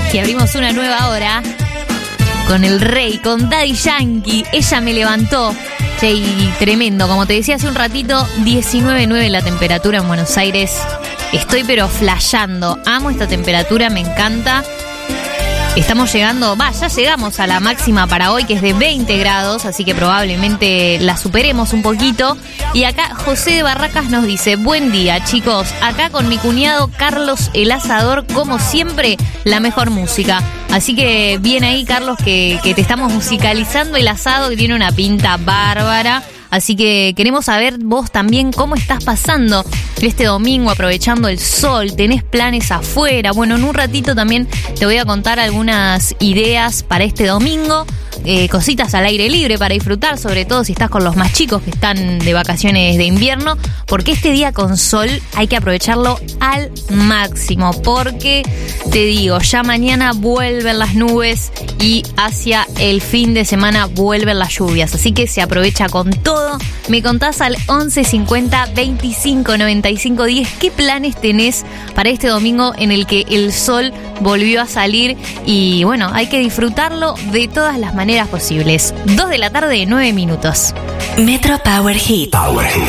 Y abrimos una nueva hora con el rey, con Daddy Yankee. Ella me levantó. Che, y tremendo, como te decía hace un ratito, 19.9 la temperatura en Buenos Aires. Estoy pero flasheando. Amo esta temperatura, me encanta. Estamos llegando, ya llegamos a la máxima para hoy, que es de 20 grados, así que probablemente la superemos un poquito. Y acá José de Barracas nos dice: buen día, chicos, acá con mi cuñado Carlos el Asador, como siempre, la mejor música. Así que bien ahí, Carlos, que te estamos musicalizando el asado, que tiene una pinta bárbara. Así que queremos saber vos también cómo estás pasando este domingo, aprovechando el sol. ¿Tenés planes afuera? Bueno, en un ratito también te voy a contar algunas ideas para este domingo. Cositas al aire libre para disfrutar, sobre todo si estás con los más chicos que están de vacaciones de invierno, porque este día con sol hay que aprovecharlo al máximo, porque te digo, ya mañana vuelven las nubes y hacia el fin de semana vuelven las lluvias, así que se aprovecha con todo. Me contás al 11 50 25 95 10 qué planes tenés para este domingo en el que el sol volvió a salir y bueno, hay que disfrutarlo de todas las maneras posibles. 2 de la tarde, 9 minutos. Metro Power Hit. Power Hit.